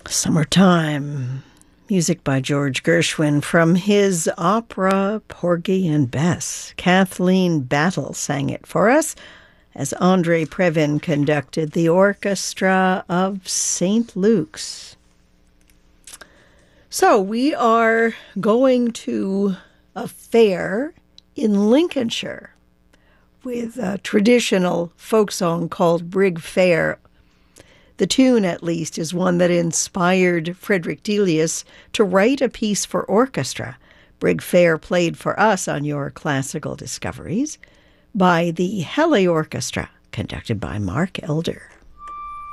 Summertime. Music by George Gershwin from his opera Porgy and Bess. Kathleen Battle sang it for us as Andre Previn conducted the orchestra of St. Luke's. So we are going to a fair in Lincolnshire with a traditional folk song called Brig Fair. The tune, at least, is one that inspired Frederick Delius to write a piece for orchestra. Brig Fair played for us on your classical discoveries by the Helle Orchestra, conducted by Mark Elder.